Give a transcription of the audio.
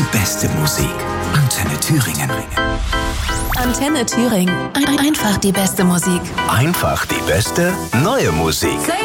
Die beste Musik. Antenne Thüringen. Antenne Thüringen. Einfach die beste Musik. Einfach die beste neue Musik.